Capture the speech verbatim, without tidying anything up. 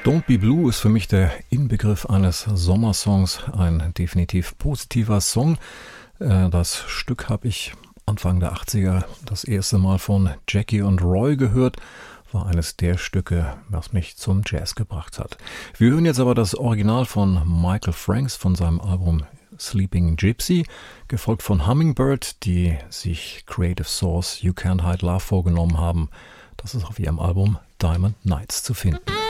Don't Be Blue ist für mich der Inbegriff eines Sommersongs, ein definitiv positiver Song. Das Stück habe ich Anfang der achtziger das erste Mal von Jackie und Roy gehört, war eines der Stücke, was mich zum Jazz gebracht hat. Wir hören jetzt aber das Original von Michael Franks von seinem Album Sleeping Gypsy, gefolgt von Hummingbird, die sich Creative Source You Can't Hide Love vorgenommen haben. Das ist auf ihrem Album Diamond Nights zu finden.